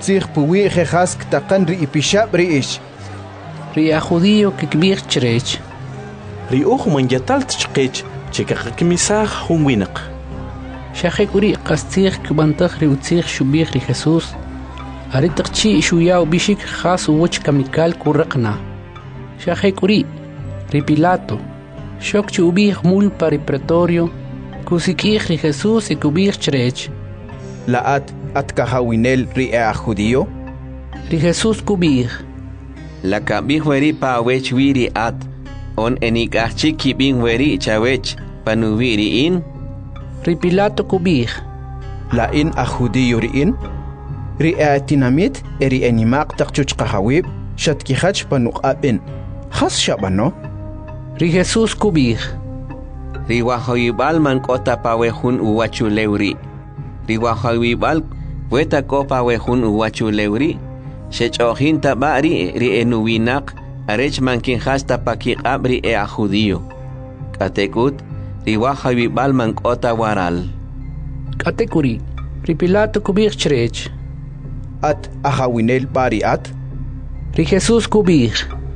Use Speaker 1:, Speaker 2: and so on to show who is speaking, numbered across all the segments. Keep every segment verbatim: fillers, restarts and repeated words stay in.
Speaker 1: تصيغ بوي خاسك تقن ري بشاب ريش
Speaker 2: ري جوديو ككبير تشريج
Speaker 3: ري أخ من جتال تشقيج تشكك كميساخ هم وينق
Speaker 2: شاخي كوري قستيغ كبانتخ ري وتسيغ شبيخ ري خصوص أريد تقشي شوياو بيشيك خاص ووش كميكال كورقنا شاخي كوري ري بيلاتو شوك تشوبيخ مول باري بريتوريو كوسيكيخ ري خصوص كوبيخ تشريج
Speaker 1: لات أتكهاوينيل ري جوديو
Speaker 2: ري خصوص كوبيخ
Speaker 4: La kabih weri pa wech wiri at on enik archi kibing weri chawech panuviri in
Speaker 2: ri Pilato kubih
Speaker 1: la in a judío ri in ri atinamit eri animaq taqchuch qahawib shatki khach panuq aben khas shabano
Speaker 2: ri Jesus kubih
Speaker 4: ri wahoybal man kota pawehun uwachu lewri ri wahoybal weta ko pawehun uwachu lewri Shechohin tabari ri enuwinak arech mankin hasta pakik abri e a judío. Katekut ri wahawi balman kota waral.
Speaker 2: Katekuri ri Pilato kubir chrech.
Speaker 1: At ahawinel bari at
Speaker 2: ri Jesus kubir.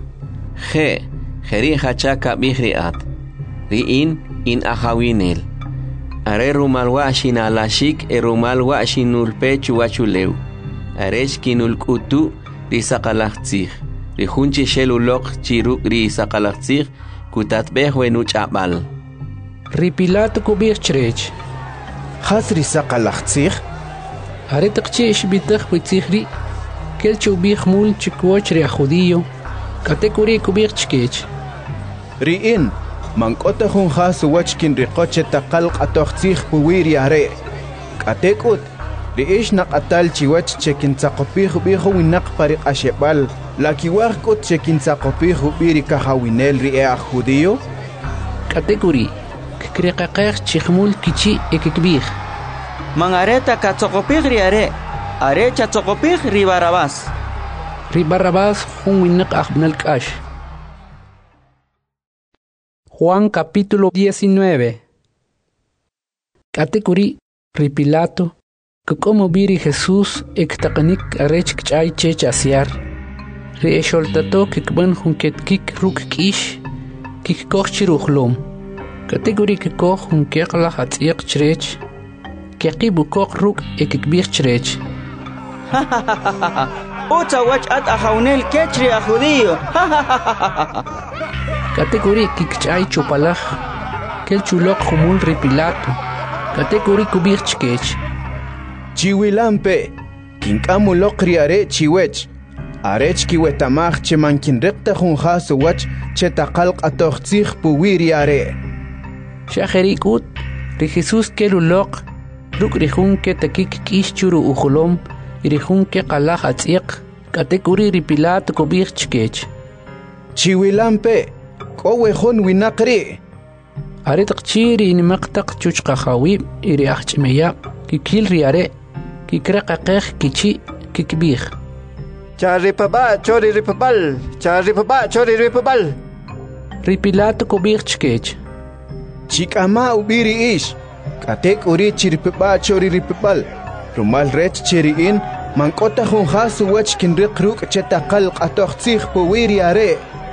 Speaker 4: Je jeri hachaka bihri at. Ri in in ahawinel. Are rumal washin alashik e rumal washin nulpechu wachuleu. Arech kinul kutu ri saqalaqtzig ri junchi shelulok chiru ri saqalaqtzig kutatbeh wenu chabal
Speaker 2: ri Pilato kubir chrech
Speaker 1: khas ri saqalaqtzig
Speaker 2: are taqchish bitakh bitzigri kel chubih mul chikwoch ri judío katekuri kubir chkech
Speaker 1: ri in mankota jun khas wachkin ri qoche taqalq atoqtzig puwiri are katekut لإيش نقتال تشيواتش تشكين تاقوبيخ بيخو ونق فريق أشيبال لكي واخكو تشكين تاقوبيخ بيريكا هاوينيل رئي أخوديو
Speaker 2: كاتيجوري ككريقاقيخ تشيخمول كيتشي إككبيخ
Speaker 5: من أريتا كاتاقوبيخ ري أري أريتا تاقوبيخ ري باراباس
Speaker 2: ري باراباس هون ونق أخبنالك أش Juan capítulo diecinueve Categorí ri Pilato que como viri Jesús ektaqnik arech kchay chech asiar ri esholtato kikban junket kik ruk kish kik koch chiruhlom category ke koch junket la hatsiq chrech kiqibu koch ruk ekikbir chrech
Speaker 5: Ota wach at ahawnel kechri ajudiyo
Speaker 2: category kikchay chupalaj kel chulok humul ri Pilato category kubir chkech
Speaker 1: Chiwilampe, kinkamu lokri are chiwech. Arech kiwetamach che mankin rekta jun hasu wach che taqalq atoqtzig puwiri are.
Speaker 2: Shajerikut, ri Jesus kelu lok, ruk rihun ke takik kish churu ujulom, rihun ke qalaj atziq, katekuri ri Pilato kubir chkech.
Speaker 1: Chiwilampe, kowe jun winaqri.
Speaker 2: Are taqchiri in maqtaq chuchqahawib iri ahchmeya kikil ri are. Kikraqaqeq kichi kikbih
Speaker 5: Charipaba chori ripabal Charipaba chori ripabal
Speaker 2: ri Pilato kubir chkech
Speaker 1: Chikama ubiri ish Katek uri chiripaba chori ripabal Rumal rech chiri in mankota jun hasu wach kin riqruk chetaqal qatoqtzig puwiri are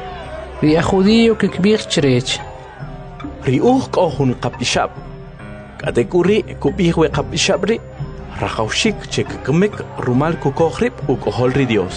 Speaker 2: ri judío kikbir chrech
Speaker 3: ri uq kohun qapishab Katek uri kubih we qapishabri Rajaushik chekkemek rumal kukohrib ukoholri Dios.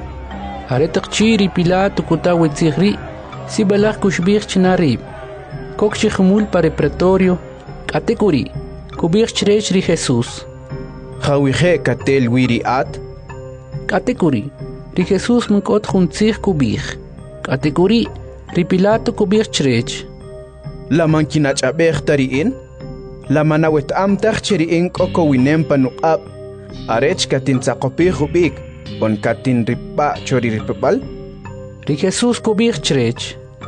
Speaker 2: Aretak chiri Pilato kutawe tzigri si balak kushbir chinarib. Kokchi khumul pare pretorio kategori kubir chrech ri Jesus.
Speaker 1: Khawije katel wiri at
Speaker 2: kategori ri Jesus mkot khuntzig kubir. Kategori ri Pilato kubir chrech.
Speaker 1: La mankinach abech tariin La manawet am tachiri in koko winem panuqab arech katin taqopih ubik on katin ripa chori ripabal
Speaker 2: ri Jesus kubir chrech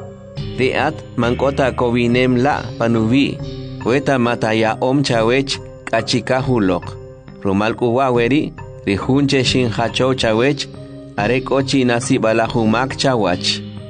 Speaker 4: Riat mankota kowinem la panuvi weta mataya om chawech kachikahulok rumal kuwaweri ri junche shin hacho chawech are kochi nasi balahumak chawach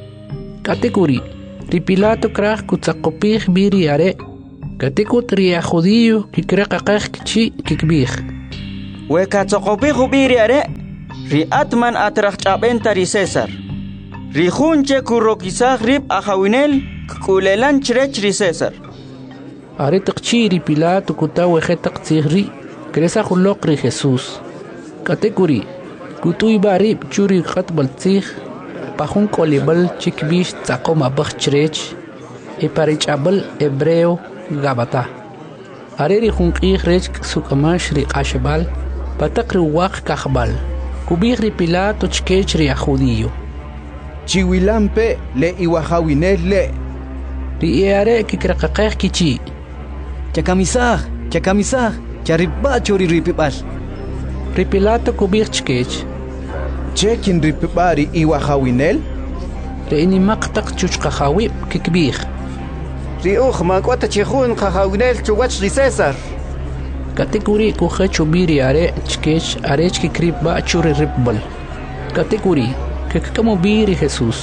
Speaker 2: Kategori ri Pilato kraj kutzaqopih biri are Katikut ria judío kikraqaqeq kichi kikbih.
Speaker 5: Weka tsoqopih ubiri are ri atman atraq ch'ab'enta ri César. Ri junche kurrokisaj rib ajawinel kulelan chrech ri César.
Speaker 2: Are taqchi ri Pilato kutawe jetaq tzigri kresa juloq ri Jesús. Katekuri kutuy barib churi qatbal tzig pajun kolibal chikbish tzaqom abaj chrech e parichabal hebreo gabata. Are ri junqij rech sukamash ri qashbal pataq ri waq kahbal. Kubij ri Pilato chkech ri judío.
Speaker 1: Chiwilampe le iwajawinel le.
Speaker 2: Ri eare kikraqaqej kichi.
Speaker 6: Chakamisaj, chakamisaj, charibacho ri ripibal.
Speaker 2: Ri Pilato kubij chkech.
Speaker 1: Chekin ripibari iwajawinel?
Speaker 2: Ri inimaqtaq chuchqajawib kikbij.
Speaker 6: Ri uj mankwata chijun qajawinel chuwach ri César.
Speaker 2: Katekuri kuja chubiri are chkech are chkikrib ba churi ripbal. Katekuri kekamo biri Jesús.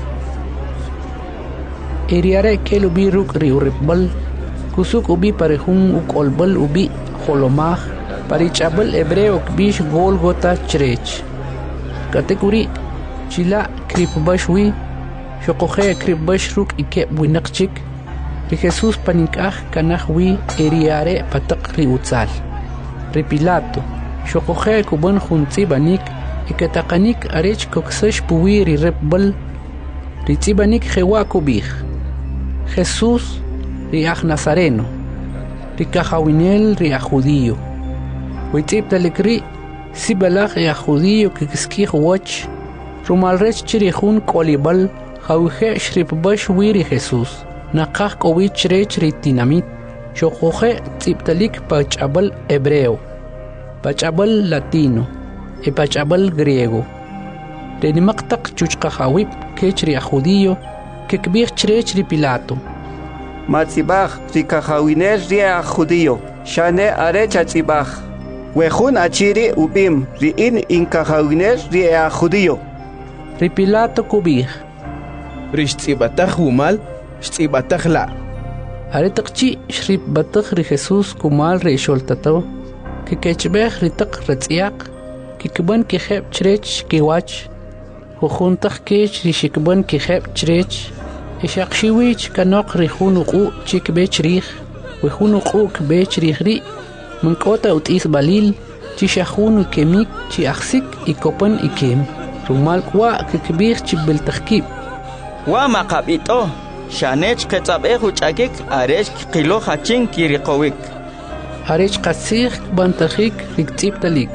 Speaker 2: Eriare kelo biruk ri uripbal kusuk ubi parejun ukolbal ubi holomaj parichabal hebreo kbish Golgota chrech. Katekuri chila kripbashwi shokoje kripbash ruk ike winaqchik ri Jesús panikaj kanajwi eriare pataq ri utzal. Ri Pilato shokoje kuban juntzibanik ikataqanik arech koksash puwi ri repbal ri tzibanik jewa kubij. Jesús ri aj Nazareno ri kajawinel ri aj judío. Witzibtalik ri sibalaj ri aj judío kikiskij wach rumalrech chirihun kolibal jawije shripbash wi ri Jesús. Naqaj kowich rech ri tinamit shokoje tzibtalik pachabal hebreo pachabal latino e pachabal griego. Renimaqtaq chuchqajawib kech ri judío kekbij chrech ri Pilato.
Speaker 6: Matzibaj ri kajawinel ri judío. Shane are chatzibaj. Wejun achiri ubim ri in inkajawinel ri judío.
Speaker 2: Ri Pilato kubij.
Speaker 1: Rish tzibataj umal, shtibataj la.
Speaker 2: Are taqchi shrip bataj ri Jesús kumal ri sholtato que kechbej ri taq retziaq kikban kijeb chrech kiwach jujuntaj kech ri shikban kijeb chrech ishaqshiwich kanoq ri junuqu chikbech rij we junuqu kbech rij ri mankota utis balil chi shahunu kemik chi aksik ikopan ikem rumal kwa kikbij chibeltajkib
Speaker 5: Wa maqabito shanech qetzab'ej uch'akik arech qilo hachin kiriqowik.
Speaker 2: Arech qasij bantajik riktzibtalik.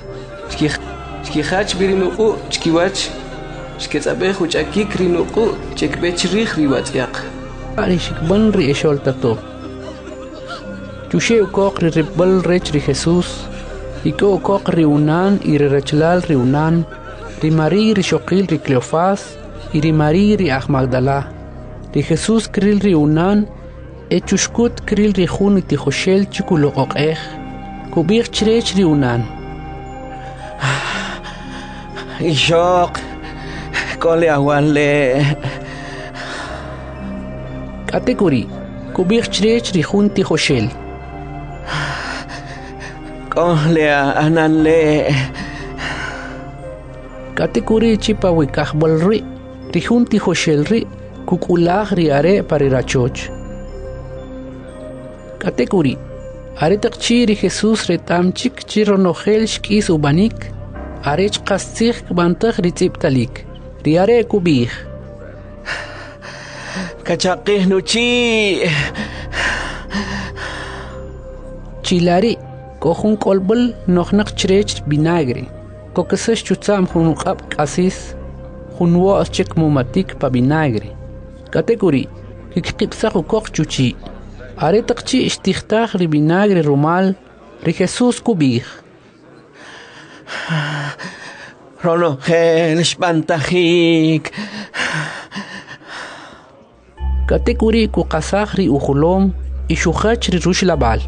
Speaker 7: Shkihach birinuqu chkiwach shketzab'ej uch'akik rinuqu chekbech rij riwatz'yaq.
Speaker 2: Arishikban ri esholtato. Chushe ukoq ri ribal rech ri Jesús. Iko ukoq ri unan y ri rechlal ri unan. Ri Mari ri shoqil ri Cleofás y ri Mari ri aj Magdala. Ri Jesús kril ri unan e chushkut kril ri jun iti joshel chikuloqoqej. Kubij chrech ri unan.
Speaker 4: Ishok kole awale.
Speaker 2: Katekuri kubij chrech ri jun ti joshel.
Speaker 4: Kole ananle.
Speaker 2: Katekuri chipa wikajbal ri ri jun ti joshel ri kukulaj ri are parirachoch. Katekuri are taqchi ri Jesús retamchik chironojel shkis ubanik arech qastzij kbantaj ri tzibtalik ri are kubij.
Speaker 4: Kachaqij nuchi.
Speaker 2: Chilari kohun kolbal noqnaq chrech vinagre kokesash chutzam junuqab qasis junwo chek mumatik pa vinagre. Katekuri kikqipsaq ukoq chuchi are taqchi ishtijtaj ri vinagre rumal ri Jesús kubij.
Speaker 4: Ronojel shpantajik.
Speaker 2: Katekuri kuqasaj ri ujulom ishujach ri rushlabal.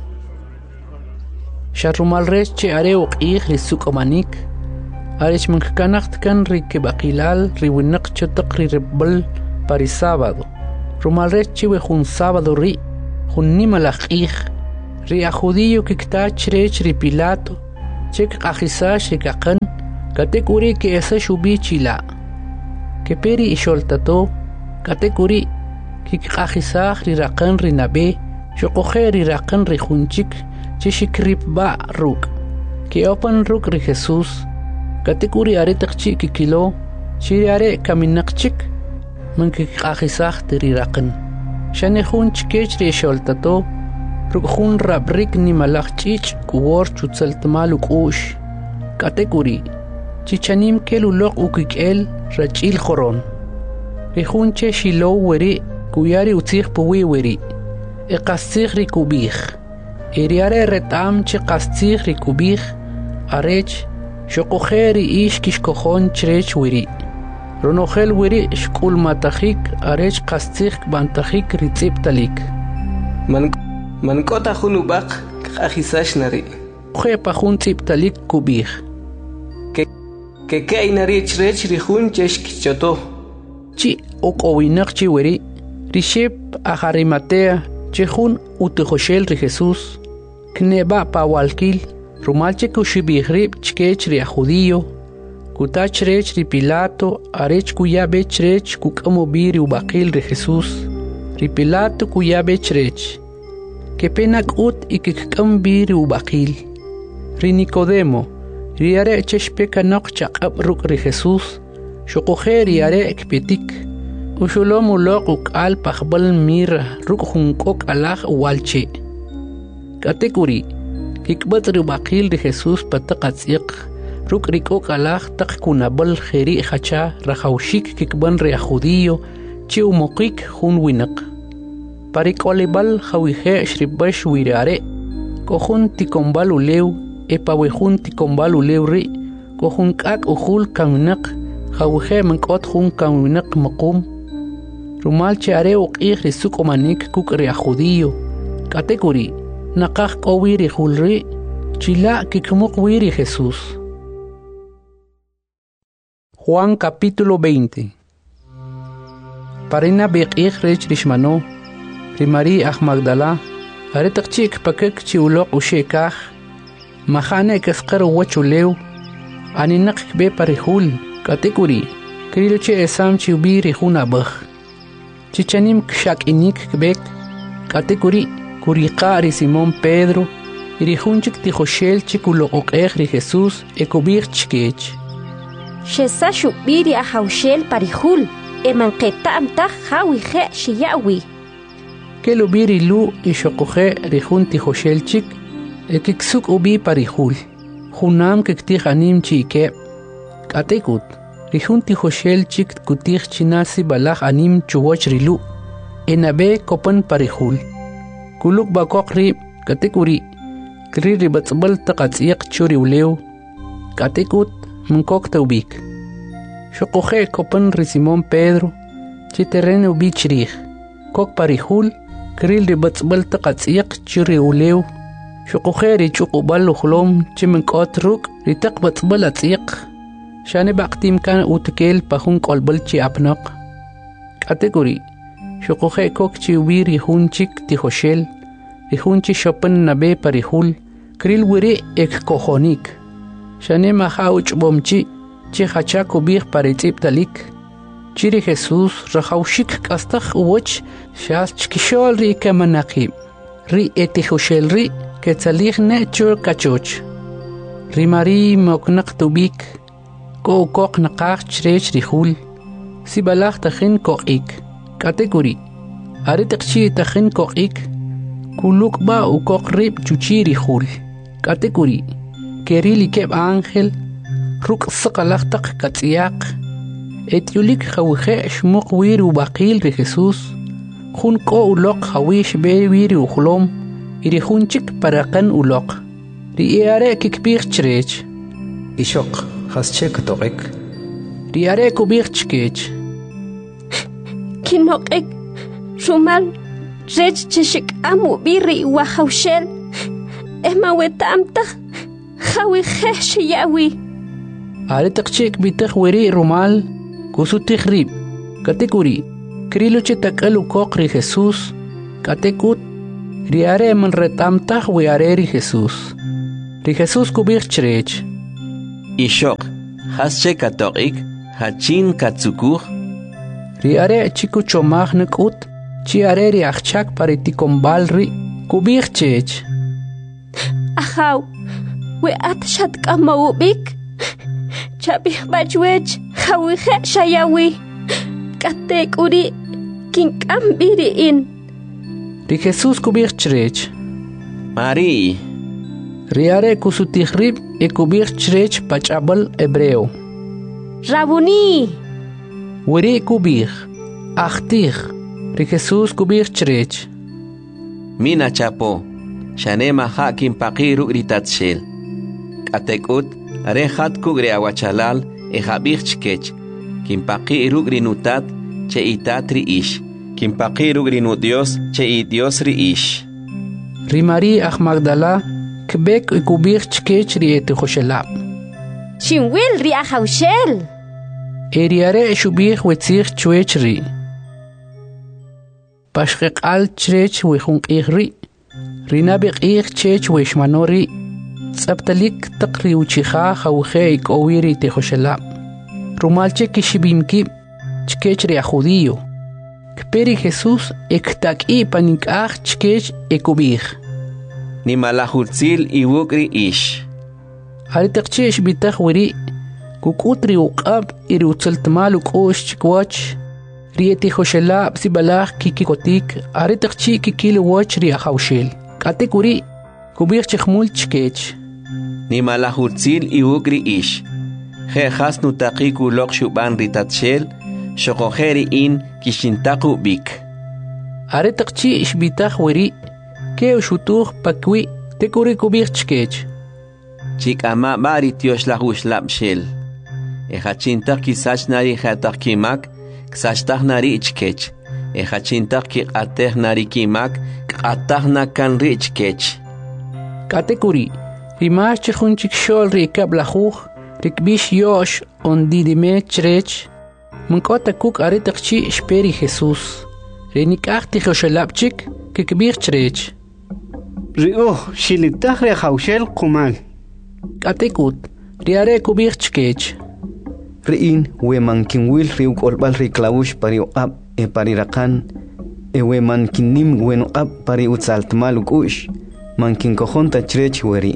Speaker 2: Sharumal rech che are uq'ij ri sukomanik arech mankkanaqt kan ri kebaqilal ri winaq chetaq ri rebal pari sábado. Rumal rech chiwe jun sábado ri jun nimalaj q'ij ri a judío kiktach rech ri Pilato chek qajisash ri kaqan Katekuri que esa shubi chila. Que peri isholtato. Katekuri que kajisaj rirakan rinabe. Shokoje rirakan rijunchik. Chishikrip ba ruk. Que opan ruk ri Jesús. Katekuri aretakchi kikilo. Chiriare kaminakchik. Man que kajisaj rirakan. Shanehun chikech ri isholtato. Rukjun rabrik ni malachchich kuwor chutzeltmal ukush. Katekuri. Chichanim kelulok ukikel rachil joron. Rijunche shilo weri kuyari utzig puwi weri. E kastzig rikubig. Iriare retam che kastzig rikubig. Arech shokojeri ish kishkojon chrech weri. Ronogel weri shkul matachik arech kastzig bantajik ritziptalik.
Speaker 7: Man Mankota junubak kajisash nari.
Speaker 2: Oje pajun tziptalik kubig.
Speaker 7: Que que que inari chrech rihun chesh kichoto.
Speaker 2: Chi okowinak chi weri. Rishep ajarimatea chehun utejoshel ri Jesús. Kneba pawalkil. Rumalche kushibigrib chkech ri judío. Kutach rech ri Pilato arech kuyabe chrech kukamo biri ubakil ri Jesús. Ri Pilato kuyabe chrech. Que pena ut y que cambiri ubakil. Ri Nicodemo, riare cheshpeka nokchak ab ruk ri Jesús, shokoje riare ekpetik, ushulom ulok uk al pachbal mira ruk hunkok alach walche. Katekuri, kikbat ri ubakil ri Jesús patakatsiq, ruk rikok alach tak kunabal jeri hacha rajaushik kikban ri judío, chi umokik hun winak. Parikolibal jawije shribash wirare. Kohun tikombal uleu, epawehun tikombal uleu ri. Kohun kak uhul kaminak, jawije mankot hun kaminak makum. Rumal chare uqih risuk omanik kuk ria judío. Katekuri, nakak kowiri hulri, chila kikmuk wiri Jesús. Juan capítulo veinte. Parina beqih rech rishmano. María Aj Magdala, aretak chik pakek chiulok ushekaj, mahane kaskar wachuleu, aninak be parihul, katekuri, kriloche esam chiubi rihun abaj. Chichanim kshak inik kbek, katekuri, kuriqa ri Simón Pedro, irihunchik tijoshel chikulok okej ri Jesús, ekubir chkech.
Speaker 8: Shesa shubiri ahaushel parihul, emanqeta amtaj hawije shiyawi.
Speaker 2: Que lo biri lu y shokoje rihunti hoshelchik, e kiksuk ubi parihul. Hunam kiktig anim chike. Katekut, rihunti hoshelchik kutig chinasi balach anim chuwach rilu. Enabe kopan parihul. Kuluk bakok rib, katekuri. Kri ribatzbal takatsiyak churi uleu. Katekut, mnkok taubik. Shokoje kopan ri Simón Pedro, chiterren ubi chirih. Kok parihul, Kril ribatzbal takatsiyak chiri uleu. Shokoje chuqubal uhlom chimenkot ruk ritak batzbal atsiyak. Shane baktim kan utkel pahun kolbal chi apnak. Kategori. Shokoje kok chi ubi rihunchik tihoshel. Rihunchi shopan nabe parihul. Kril wiri ek kohonik. Shane maha uchbomchi chi hachak ubih paritzip talik. Chiri Jesús rajaushik kastaj uwach shas chkishol ri kamanaqib. Ri etihoshel ri ketzalig ne chur kachoch. Ri mari moknak tubik. Ko ukok naqaq chrech rihul. Si balach tachin kokik. Kategori. Aritakchi tachin kokik. Kuluk ba ukok rib chuchi rihul. Kategori. Kerili keb ángel. Ruk sakalach tak katsiyak. Etiulik jawije shmuk wiri ubakil ri Jesús. Jun ko ulok jawish be wiri uhlom. Iri junchik parakan ulok. Ri iare kikbir chrech.
Speaker 9: Ishok, hasche katorik.
Speaker 2: Ri iare kubir chkech.
Speaker 8: Kinokek, rumal, rech chishik amu biri wahaushel. Ema wetamta, jawije shiyawi.
Speaker 2: Aritakchik bitak wiri rumal. Kusutik rib, katekuri, kriloche takalu kokri Jesús, katekut, riare man retamtah wiare ri Jesús. Ri Jesús kubir chrech.
Speaker 4: Ishok, Hasche katoik, hachin katsukur.
Speaker 2: Ri are chiku chomag nekut, chi are ri achak pariticombal ri, kubir chech.
Speaker 8: Ahaw, we at shat kamawubik. Chabih bachwech, hawihe shayawi. Katek uri, kinkam biri in.
Speaker 2: Ri Jesus kubir chech.
Speaker 4: Mari.
Speaker 2: Ri are kusutihrib e kubir chech pachabal hebreo.
Speaker 8: Rabuni.
Speaker 2: Wiri kubir, achtir. Ri Jesus kubir chech.
Speaker 4: Mina chapo, shane maha kimpakiru gritatshel. Katekut, are hat kugre awachalal e habir chkech. Kimpakiru grinutat, che itatri ish. Kimpakiru grinu Dios, che i Dios ri ish.
Speaker 2: Ri Mari ach Magdala, kbek e kubir chkech ri ete khoshelab.
Speaker 8: Shinwil ri ahawshel.
Speaker 2: E ri are shubir wetzir chwech ri. Pashkek al chech wechunk ihri. Rinabik ih chech weshmanori. Tsabtalik takri uchicha khawche ik owiri te khoshelab. Rumalche kishibimki chkech ri judío. Kperi Jesús ektak i panik ach chkech ekubir.
Speaker 4: Ni malahulzil iwukri ish.
Speaker 2: Haritakche bitach wiri. Kukutri uqab iri utsaltmal ukosh chikwach. Rieti khoshelab si balach kikikotik. Haritakchi kikil wach ri ahawshel. Katekuri kubir chkhmul chkech.
Speaker 4: Ni malahulzil iwukri ish. He has nutakiku lok shuban ritatshel. Shokoheri in kishintaku bik.
Speaker 2: Haritakchi ishbitach wiri. Ke ushutuch pakwi tekuri kubir chkech.
Speaker 4: Chik ama bari tiosh lahush lapshel. Ejachintak kisach nari hatak kimak, ksachtak nari ichkech. Ejachintak ki ateh nari kimak, atah na kan ri ichkech.
Speaker 2: Katekuri, rimash chichunchik shol rikab lahuch, rikbish yosh on didime chrech. Munkota kuk aritakchi shperi Jesus. Renikach tichoshelapchik, kikbir chrech.
Speaker 6: Rio, shilitach re haushel kumal.
Speaker 2: Katekut, riare kubir chkech.
Speaker 10: Riin we mankinwil riu kolbal ri klaush pari ab e pari rakan e we mankinim wen ab pari utsaltmal ukush mankin kohonta chrech weri.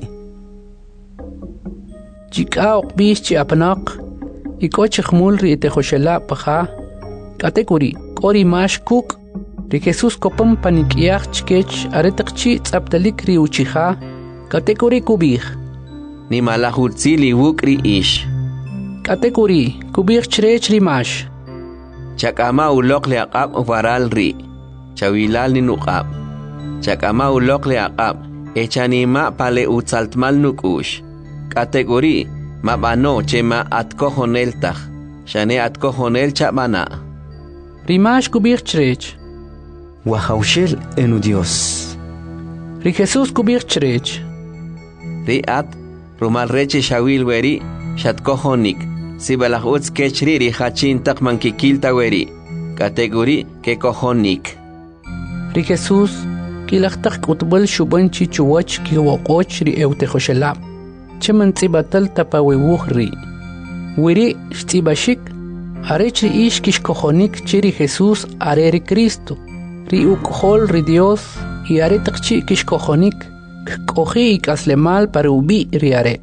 Speaker 2: Chika okbish chi apnak ikoch khmul ri te khoshela paha katekuri kori mash kuk ri Jesus kopam panikiach chkech aretakchi tsaptalik ri uchiha katekuri kubir.
Speaker 4: Ni malahulzili wukri ish.
Speaker 2: Katekuri, kubir chrech rimash.
Speaker 4: Chakama ulok le aqab uvaral ri. Chawilal ni nuqab. Chakama ulok le aqab. Echanima pale utsaltmal nukush. Katekuri, mabano chema atkohonel tach. Shane atkohonel chabana.
Speaker 2: Rimash kubir chrech.
Speaker 10: Wahaushel enu Dios.
Speaker 2: Ri Jesus kubir chrech.
Speaker 4: Ri at rumal reche shawil weri shatkohonik. Si balahutz kechri ri hachin takman kikilta weri. Kategori ke kohonik.
Speaker 2: Ri Jesus kilachtak utbal shuban chichuwach ki wakoch ri eute khoshelab. Cheman tsibatal tapawewuh ri. Wiri shtibashik arech ri ish kish kohonik chiri Jesus are ri Cristo. Ri ukhol ri Dios y are takchi kish kohonik. Kohi ikaslemal para ubi ri are.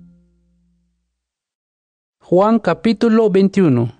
Speaker 2: Juan capítulo veintiuno.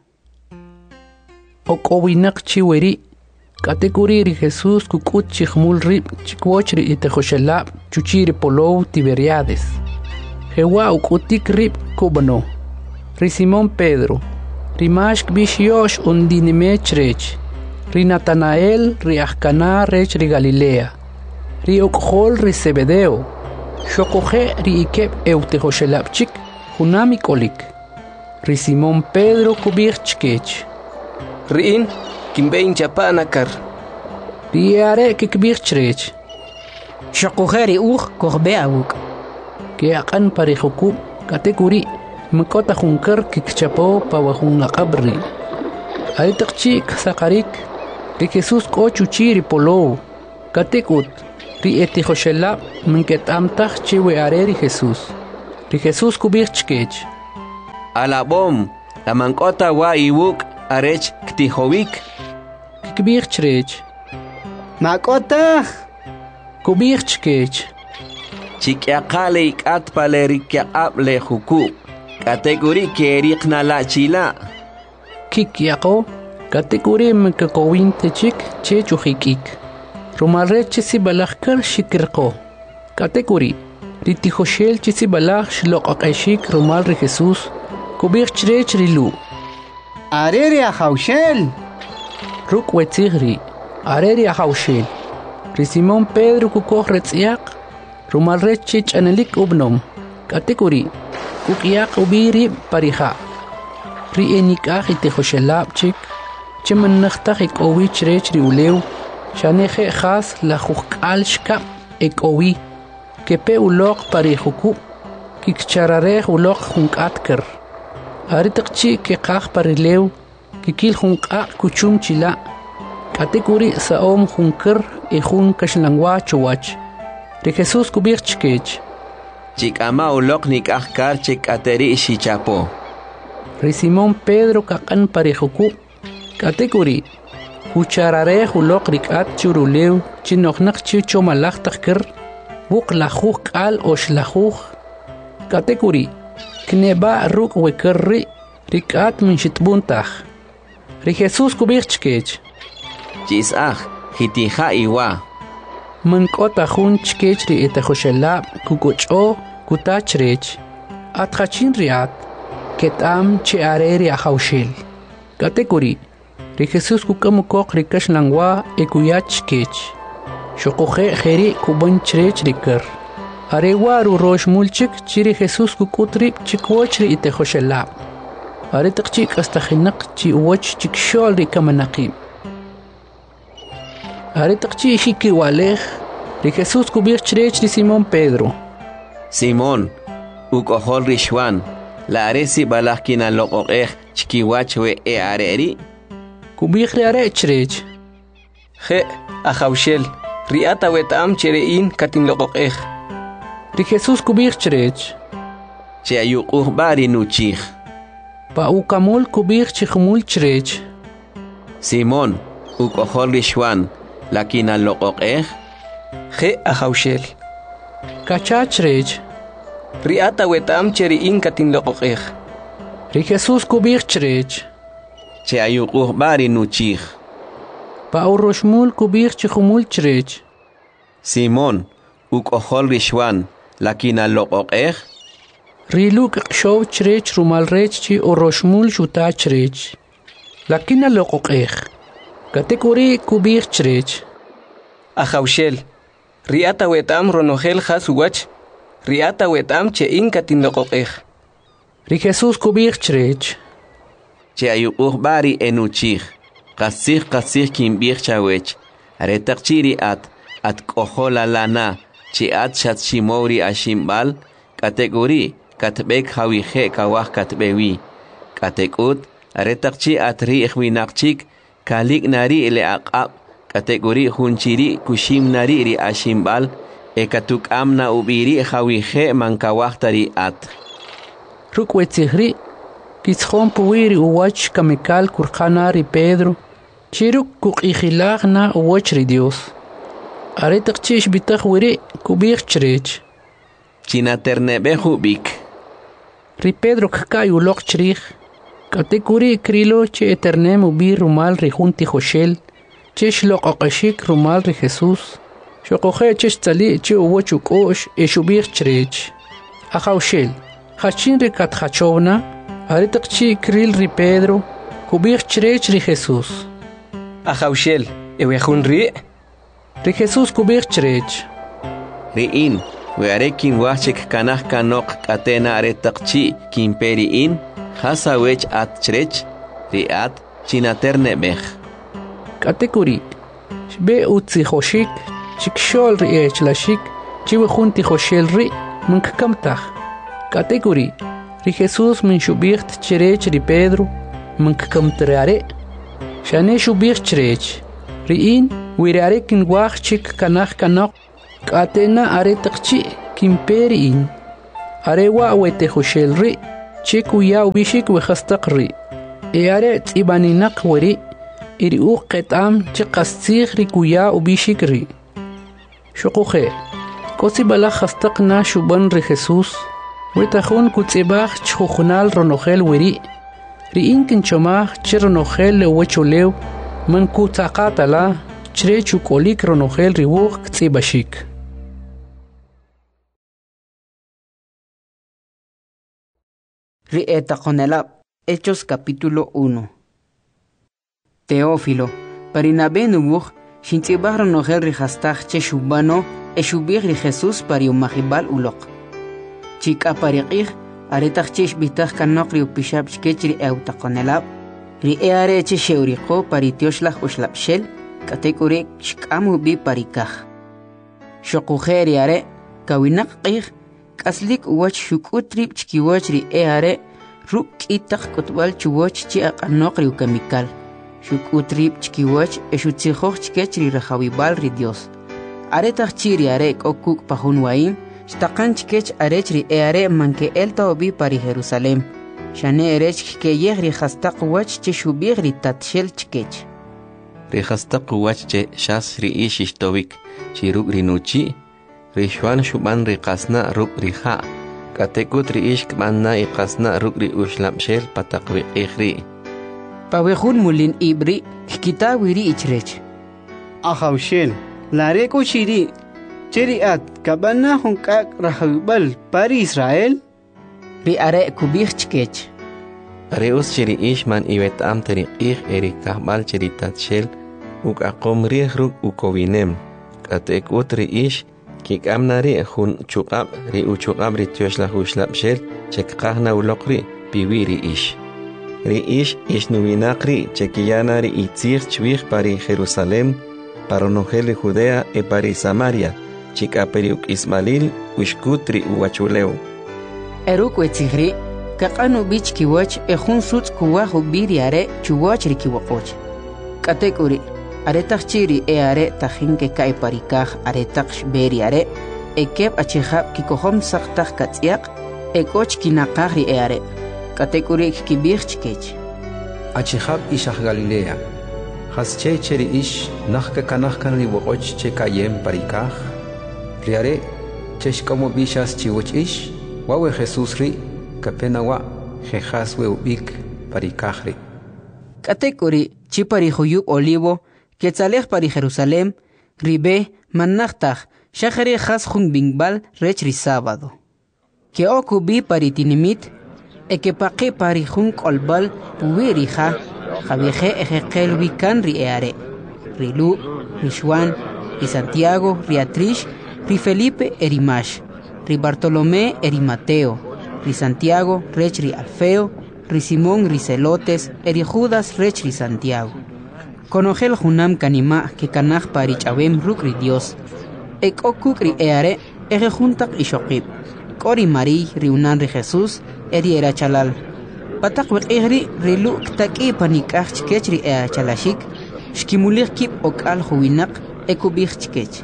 Speaker 2: Okowinak chiweri. Katekuri ri Jesus kukut chikhmul rib chikwochri itechoshelab chuchiri polou Tiberiades. Jewa ukutik rib kubano. Ri Simón Pedro. Ri mashk bishyosh undinime chrech. Ri Natanael ri Ahkana rech ri Galilea. Ri okhol ri Zebedeo. Shokoje ri ikeb eutechoshelab chik hunami kolik. Ri Simón Pedro kubir chkech.
Speaker 7: Riin kimbein chapanakar.
Speaker 2: Ri are kikbir chrech.
Speaker 11: Shokujeri uj korbe awuk.
Speaker 2: Ke akan parihukub katekuri mkota hunkar kikchapo pawahun akabri. Aitakchi sakarik ri Jesus ko chuchiri polo. Katekut ri etihoshela mnket amtach chiwe are ri Jesus. Ri Jesus kubir chkech.
Speaker 4: alabom la mancota wa iwuk arech ktihowik
Speaker 2: kbir chrech
Speaker 6: Makota
Speaker 2: kubir chkech
Speaker 4: chikyaqale ikat palerikyaqab le huku kategori keriqna la chila
Speaker 2: kikyaqo kategori mkakowin techik chechujikik rumalrech chisi balakar shikirqo kategori ritijoshel chisi balak shloqaqeshik rumal re Jesús kubir chrech rilu
Speaker 6: Arere Ajaushel
Speaker 2: ruk wetzigri arere Ajaushel ri Simón Pedro kukoh retziaq rumal rechich anelik ubnom kategori kukiaq ubiri pariha ri enikaq itijoshelabchik chemannaxtaq ikowi chrech ri ulew shaneje khas la juqal shkab ikowi kepe uloq parihuku kikcharare uloq junqatker aritaqchi keqaq parilew kikil junqa kuchum chila kategori saom junker e jun kashlangwa chuwach ri Jesús kubir chkech
Speaker 4: chikama uloq nikaq kar chikateri shichapo
Speaker 2: ri Simón Pedro kaqan parihuku kategori kucharare uloq rikat churulew chinoqnaq chi chomalaq taqker buq la juq al osh la juq kategori kneba ruk wekerri rikat min shitbuntaq ri Jesús kubir chkech
Speaker 4: chisaj hitija iwa
Speaker 2: mankota jun chkech ri etejoshelab kukoch'o kutachrech atjachin riat ketam che areri Ajaushel kategori ri Jesús kukamukoq ri kashlangwa ekuyach chkech shoqoje jeri kuban chrech riker arewa ru rosh mulchik chiri Jesús kukutri chikwoch ri etejoshelab are taqchik hasta khinaq chi woch chikshol ri kamanaqim are taqchi shiki walej ri Jesús kubir chrech ri Simón Pedro
Speaker 4: Simón ukohol rishwan la aresi balakina loqoqej chikiwach we e areri
Speaker 2: kubir ri are chrech
Speaker 7: Je Ajaushel riata wetam cherein katin loqoqej
Speaker 2: ri Jesús kubir chrech
Speaker 4: che ayuquh bari nuchij
Speaker 2: pa ukamul kubir chikhmul chrech
Speaker 4: Simón ukohol rishwan lakina loqoqej
Speaker 7: Je Ajaushel
Speaker 2: kachachrech
Speaker 7: riata wetam cherein katin loqoqej
Speaker 2: ri Jesús kubir chrech
Speaker 4: che ayuquh bari nuchij
Speaker 2: pa uroshmul kubir chikhmul chrech
Speaker 4: Simón ukohol rishwan lakina loqoqej
Speaker 2: riluk show chrech rumal rech chi uroshmul shuta chrech lakina loqoqej kategori kubir chrech
Speaker 7: Ajaushel riata wetam ronogel khasuwach riata wetam chein katin loqoqej
Speaker 2: ri Jesús kubir chrech
Speaker 4: che ayuquh bari enuchij qasij qasij kimbir chawech aretaqchiri at at qohola lana chi at shat shimori ashimbal kategori katbek hawije kawah katbewi katekut aretaqchi at ri ikhwinaqchik kalik nari ile aqab kategori hunchiri kushim nari ri ashimbal ekatuk amna ubiri hawije mankawahtari at
Speaker 2: rukwetsihri kitkhon puwiri uwach kamikal kurqana ri Pedro chiruk kuqijilagna uwach ri Dios aretaqchish bitaq wiri kubir chrech
Speaker 4: chinaternebehu bik
Speaker 2: ri Pedro kkai uloq chrij kategori krilo che eternem ubir rumal ri junti joshel che shloqaqashik rumal ri Jesús shoqoje che tsali che uwach ukosh eshubir chrech Ajaushel hachin ri katjachovna aretaqchi kril ri Pedro kubir chrech ri Jesús
Speaker 7: Ajaushel ewejun ri
Speaker 2: ri Jesús kubir chrech
Speaker 4: riin we arekin wachik kanaj kanok katena aretaqchi kimperiin hasawech at chrech riat chinaternebej
Speaker 2: kategori shbe utzi joshik chikshol ri echlashik chiwe junti joshel ri munkamtaj kategori ri Jesús min shubirt chrech ri Pedro munkamtrare shane shubir chrech riin wirare kin wach chik kanaj kanok katena aretaqchi kimperin arewa wete joshel ri Chikuya ubishik wehastaqri. Eare tsibaninaq weri. Iri u qetam chiqastigri kuya ubishikri. Shukuhe. Kosi bala hastaqna shuban ri Jesús. Wetahun kutsibah chujunal ronogel weri. Ri inkin chomah chironogel le wecholew. Man kutsaqatala chre chukolik ronogel riwuq tsibashik.
Speaker 11: Rieta Conelab, Hechos capítulo uno. Teófilo, Parinabe nubuj, Shintibar nogel rihastach che shubano, e shubir ri Jesús pari umahibal ulok. Chika pariqih, aretach chesh bitach kanokri upishab chkechri euta Conelab, ri eare che sheuriko pari tioshlach ushlapshel, katekure shkamu bi parikach. Shokujeri are, kawinak qih, kaslik uwach shukutrip chkiwach ri eare, ruk itach kutbal chuwach chi aqanokri ukamikal. Shukutrip chkiwach eshutsijoch chkechri rajawibal ri Dios. Aretach chiri are kokuk pahun waim, shtaqan chkech arechri eare manke elta obi pari Jerusalem. Shane erech ke yegri hastaq wach che shubir ri tatshel chkech.
Speaker 4: Ri hastaq wach che shas ri ishishtovik, chiruk ri nuchi, ri shwan shuban ri qasna ruk ri ha. Katekut ri ish kmanna i qasna ruk ri ushlapshel pataqwi ikhri.
Speaker 11: Pawehun mulin ibri, kita wiri ichrech.
Speaker 6: Ahawshel, lareko shiri, cheriat, kabana hunkak rahawibal pari Israel?
Speaker 11: Ri are kubich chkech.
Speaker 4: Reus chiri ishman iwet am teri ich eri kahbal chiri tatshel, uk akom rih ruk ukowinem. Katekut ri ish, kik amnari hun chukab ri uchukab ri tioshla hushlapshel, chek kahna ulokri, piwiri ish. Ri ish ish nuvinakri chequillana ri itzir chwich pari Jerusalem, paronogel Judea e pari Samaria, chikaperiuk Ismail, ushkutri uachuleu.
Speaker 11: Eruk wetzihri, kakanu bich kiwach e hun suts kuwahu biriare chuwach ri kiwakoch. Katekuri, aretach chiri e are tajinke kai parikaj aretach beriare, e kep achihab kikohom saktach katziak, e koch kinakahri e are. Katekuri kibir chkech.
Speaker 9: Achihab ishach Galilea. Hasche cheri ish nachka kanachkan ri woch che kayem parikaj. Riare chesh como bishas chiwoch ish. Wawe Jesús ri kapenawa jejas we ubik parikaj ri.
Speaker 11: Katekuri chipari huyub olivo ketzalej pari Jerusalem ribe mannachtach shachari has jun bingbal rech ri sábado. Ke okubi pari tinimit e que paqui pari jun kolbal puwirija javiege ejekel wikan ri eare ri Lu, ri Juan, ri Santiago, ri Atrish, ri Felipe erimash, ri Bartolomé eri Mateo, ri Santiago rech ri Alfeo, ri Simón ri Celotes eri Judas rech ri Santiago. Conogel junam kanima que kanaj pari chavem ruk ri Dios. Ek okuk ri eare eje juntak ishokib. Kori Mari ri unan ri Jesús eri era chalal. Patak wek ihri rilu ktaki panikach chkech ri ea chalashik, shkimulik kip okal huwinak ekubich chkech.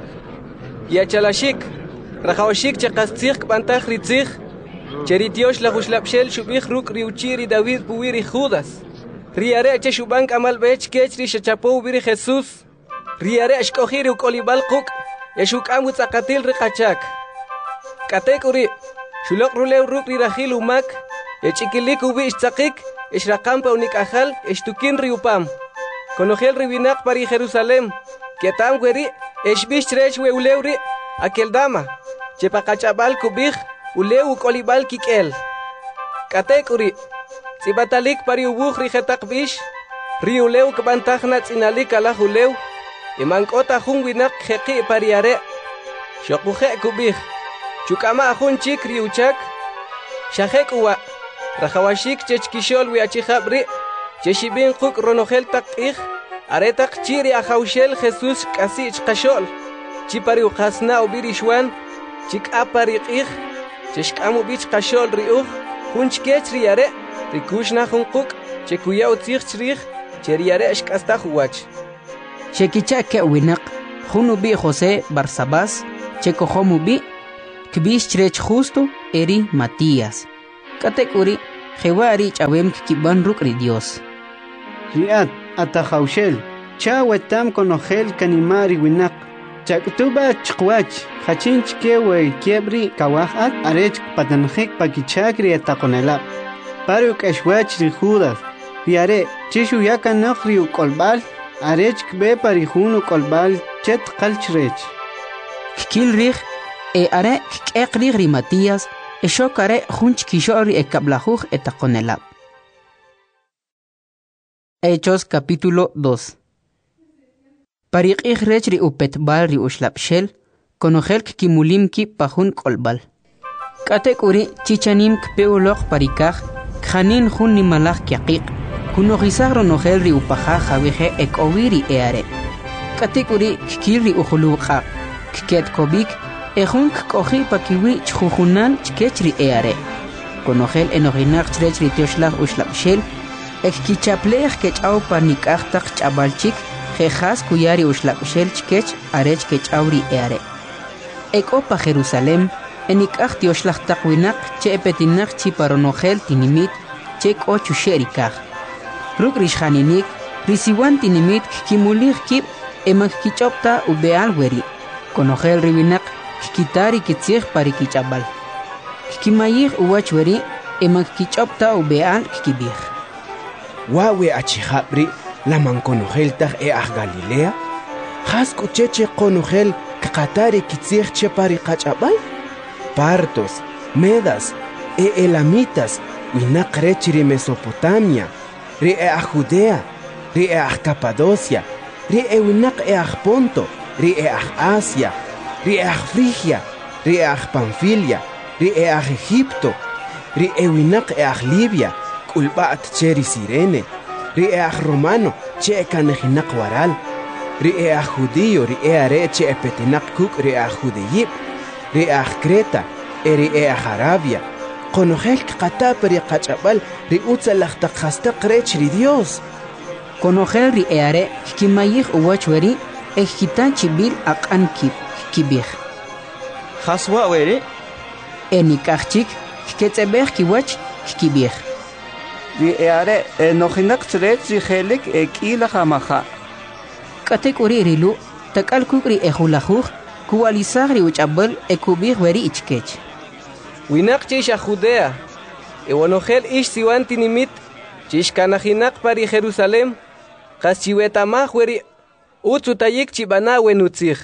Speaker 7: Ya chalashik, rajawashik chakastzich kbantach ritzich, cheritiosh la hushlapshel shubich ruk ri uchiri David puwiri Judas. Riare che shubank amal bech kech ri shachapo ubiri Jesús. Riare ashkohiri ukolibal kuk, yashuk amut akatil ri kachak. Katek uri, shulok rulew ruk ri rahil umak, Echikilik ubi istzakik, ishraqampa unikajal, estukin riupam. Conogel ribinak pari Jerusalem, ketam gueri, eshbish trech we ulewri, akeldama, chepakachabal kubij, uleu kolibal kikel. Katekuri, zibatalik pari ubuj rijetak bish, riuleu kbantajna tzinalik alaj ulew, imankota jun winak jeki pariare, shokuje kubij, chukama ajun chik riuchak, shajek uwa. Rajawashik chechkishol wiachijabri, cheshibin kuk ronogel tak ik, aretak chiri ajaushel Jesús kasi chkashol, chipari ukasna ubiri shwan, chik apari ik, cheshkamu bich kashol riuj, hunchkech riare, rikushna hunkuk, chekuya utzich chrich, cheriare eshkasta huwach.
Speaker 11: Chekicha ke winak, hunubi José Barsabás, chekohomubi, kbish trech justo eri Matías. Katekuri, jewari chawem kiban rukri Dios.
Speaker 6: Riat atajaushel, chawetam konogel kanimari winak. Chaktuba chkwach, hachinch kewe kiebri kawahat arech patanjik pakichakri atakonelap. Paruk eshwach ri Judas. Riare, chishu yaka nokri ukolbal, arech kbe parihunu kolbal chet kalchrech.
Speaker 11: Kikil rich, e are kekri ri Matías, e shokare junch kishori e kablajuj etakonelap. Hechos capítulo dos. Parik rech ri upetbal ri ushlapshel, konogel kimulim ki pahun kolbal. Katek uri chichanim kpeulok parikaj, khanin hun ni malak kiaqik, kunogizagro nogel ri upaja javeje ek oviri eare. Katek uri kikil ri ujuluqa, kiket kobik, ejun koji pakiwi chjujunan chkech ri eare. Konogel enoginak chrech ri tioshlag ushlapshel, ek kichaplej kechau panikajtak chabalchik, Jejas kuyari ushlapshel chkech arech kech auri eare. Ek opa Jerusalem, enikach tioshlach takwinak che epetinak chi paronogel tinimit chek ochu sherikach. Ruk rishaninik, risiwan tinimit kimulich kip emak kichopta ubeal weri. Konogel ribinak kikitari kitzich parikichabal. Kikimayich uwach weri emak kichopta ubeal kikibich.
Speaker 1: Wawe achijabri. Laman konogel tag e ach Galilea? Has kucheche konogel kakatari kitzich che pari kachabal? Partos, Medas, e Elamitas, winak rechiri Mesopotamia, ri e ach Judea, ri e ach Capadocia, ri e winak e ach Ponto, ri e ach Asia, ri e ach Frigia, ri e ach Panfilia, ri e ach Egipto, ri e winak e ach Libia, kulbaat cheri Sirene, ri e ach Romano, che kanejinak waral, ri e ach Judío, ri e are che epetinak kuk, ri e ach Judeyip, ri e ach Creta, e ri e ach Arabia, konogel kata peri kachabal, ri utzalach takhastak rech ri Dios.
Speaker 11: Konogel ri e are, kimayich uwachweri, e kitan chibil akan kip, kibich.
Speaker 5: Haswa weri?
Speaker 11: E nikachchik, ketzebech kiwach, kibich.
Speaker 6: Ri eare enojinak chrech ri helik ekila jamaja.
Speaker 11: Katek uri rilu, takal kukri ejulajuj, kuwalizagri uchabal ekubich weri ichkech.
Speaker 7: Winak chish a Judea, ewanogel ish siwan tinimit, chish kanajinak pari Jerusalem, kas chiwetamaj weri utzutayik chibana wenutzich.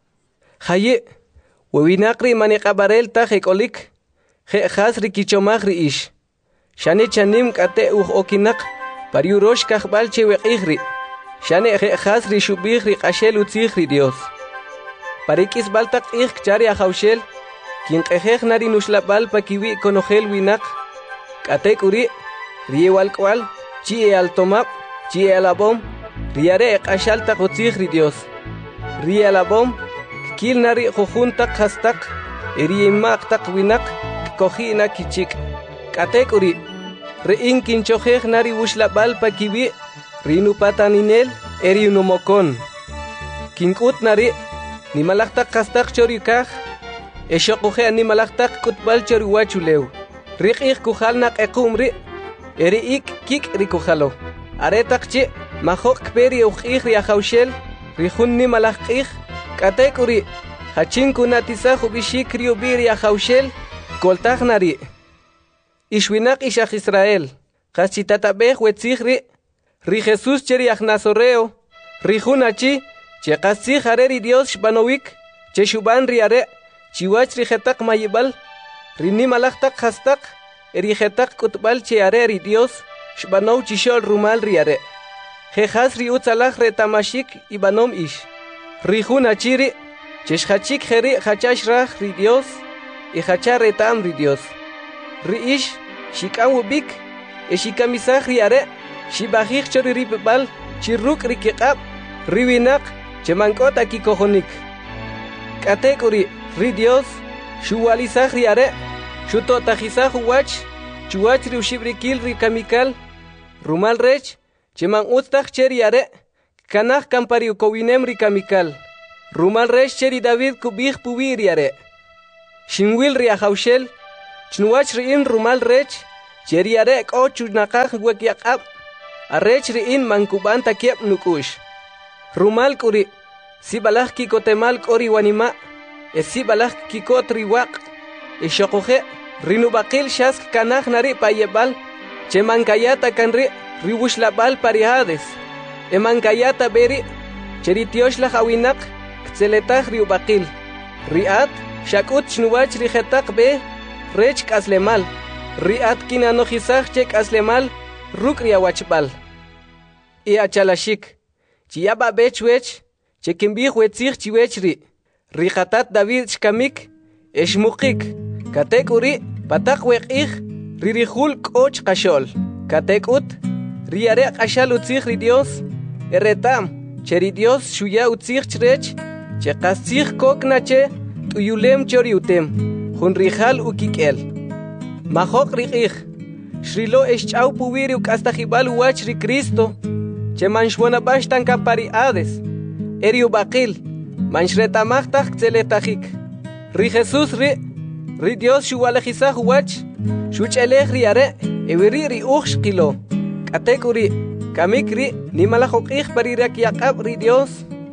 Speaker 7: Haye, wewinakri manikabarel taj ekolik, je has rikichomaj ri ish. Shane chanim kate uj okinak pariurosh kajbal cheweqihri. Shane jejas ri shubih ri qashel utzihri Dios. Parikis baltak ih kchari ajaushel, kin qejej nari nushlabal pakiwi konogel winak. Kate kuri, rie walkwal, chi e altomap, chi e alabom, riare qashal tak utzihri Dios. Rie alabom, kil nari jujuntak hastak, rie mak tak winak, kohina kichik. Kate kuri, rein kinchojej nari ushlabal pakiwi, rinu pataninel, eri unumokon. Kinkut nari, ni malaktak kastak chorikaj, eshokuje ni malaktak kutbal choriwachuleu. Rikih kujalnak ekumri, eri ik kik rikujalo. Aretak chi, mahok kperi ujih riajaushel, rijun ni malakih, kate kuri, hachin kunatisa jubishik riubi riajaushel, koltaj nari. Ishwinak ishach Israel, chachitatabej wetzihri, ri Jesus cheri Nazoreo, ri Junachi, che kasih areri Dios shbanowik, che shuban riare, chiwach ri jetak mayibal, ri ni malaktak hastak, eri jetak kutbal che areri Dios, shbanow chishol rumal riare. Jejas ri utzalach retamashik ibanom ish. Ri Junachiri, che shachik jeri hachash rach ri Dios, y hachar retam ri Dios. Ri ish, shikam ubik, e shikamisach riare, shibajich chori ripbal, chirruk rikikab, riwinak, chemankot aki kojonik. Katekuri, ri Dios, shuwalizach riare, shutotajizach uwach, chuwach riushibrikil rikamikal, rumal rech, cheman ustach cheriare, kanach kampariukowinem rikamikal, rumal rech cheri David kubich pubiriare. Shinwil riajaushel, Chnuach riin rumal rech, cheriare ochu nakaj wekiaqab arech riin mankuban takiep nukush rumal kuri si balaj kikotemal kori wanima e si balaj kikot riwaq e shokoje rinubaqil shask kanaj nari payebal che mankayata kanri riwushlabal parihades e mankayata beri cheritiosh la hawinaq ktseletaj riubaqil riat shakut shnuwach rijetaq be rech kaslemal riat kinanojisaj che kaslemal ruk riawachbal e achalashik chiyaba bechwech che kimbij wetzij chiwech ri rijatat David shkamik eshmuqik katek uri patak weqij ririjul k'och qashol katek ut riare qashal utzij ri Dios eretam cheri Dios shuya utzij chrech che qastzij koknache tuyulem chori utem jun rijal ukikel majok riqij shrilo eschau puwiri ukastajibal uwach ri Cristo che manshwana bashtan kapariades erio baqil manshretamajtaj kteletajik ri Jesus ri ri Dios shuwalejisaj uwach shuchelej riare ewiri ri uj qilo katek uri kamik ri nimalajoqij parirak yaqab ri Dios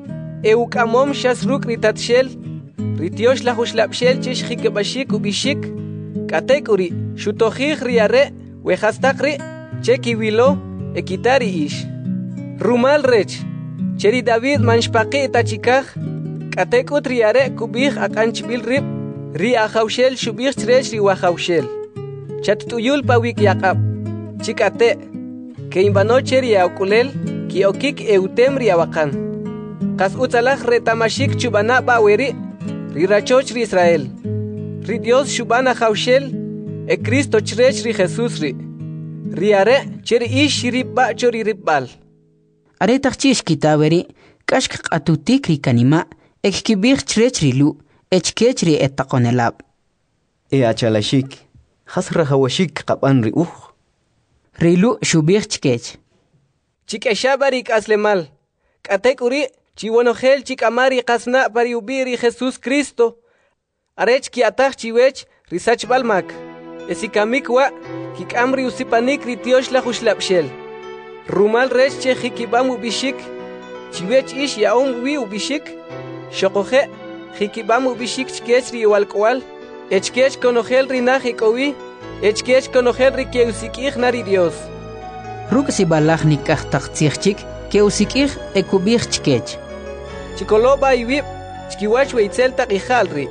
Speaker 7: eukamom shasruk ri tatshel ri Dios la hushlabshel chish khikebashik ubishik katek uri shutojij riare wejastaq ri chekiwilo ekitari ish rumal rech cheri David manshpaqi tachikaj katek ut riare kubij aqanchbil rib ri ajawshel shubij chrech ri wajawshel chatutuyul pawik yaqab chikate que imbanoche ri aukulel ki okik eutem ri awaqan qas utzalaj retamashik chubana baweri ri rachoch ri Israel ri Dios shubana jawshel e Cristo chrech ri Jesus ri riare cheri ish ribba chori ribbal
Speaker 11: are tachchish kitaweri kashk qatutik ri kanima ekibir chrech ri lu echkech ri etaqonelab
Speaker 10: e achalashik hasra hawashik qaban ri uj
Speaker 11: rilu shubir chkech
Speaker 7: chikeshabari kaslemal katek uri chiwonojel chikamari qasna pari ubiri Jesus Cristo arech ki ataj chiwech risach balmak esikamik wa kikamri usipanik ri Tiosh la hushlabshel rumal rech che khikibam ubishik chiwech ish yaum wi ubishik shokoje khikibam ubishik chkech ri walkwal echkech konojel rinaj ikowi echkech konojel ri keusikij nari Dios
Speaker 11: ruk si balaj nikaj taqtzijchik keusikij ekubij chkech
Speaker 7: chikoloba iwib chkiwach weitzel taqijal ri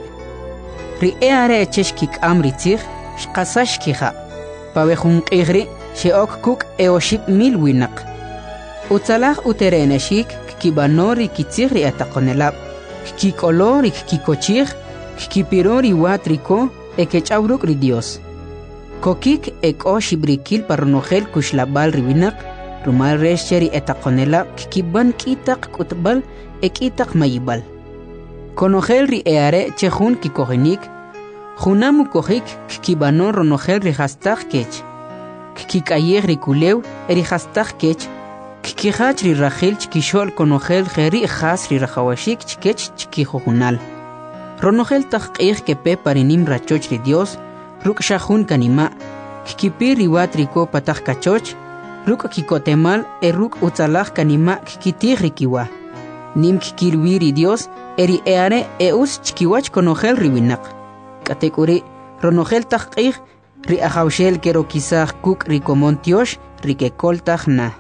Speaker 11: ri eare echesh kikam ri tzij shqasash kija pawejun qijri sheok kuk eoshik mil winaq utzalaj utereneshik kibanori kitzij ri ataqonelab kikolori kikochij kipirori watriko ekechawruk ri Dios kokik eko shibrikil parnojel kushlabal riwinaq rumal resheri etaqonela kiban kitaq kutbal ekitaq mayibal konojel ri eare chejun kikojinik junamu kojik kibano ronojel ri hastaq kech kikayej ri kulew eri hastaq kech kikihach ri rajil chkishol konojel jeri has ri rajawashik chkech chkijojunal ronojel taqqij kepe parinim rachoch ri Dios ruk shahun kanima kikipir riwatriko pataj kachoch ruk kikotemal e ruk utzalaj kanima kikitij rikiwa nim kikirwiri Dios eri eare eus chkiwach konojel riwinaq katekuri ronojel taqqij ri ajawshel kero kisaj kuk rikomontiosh rikekoltaj na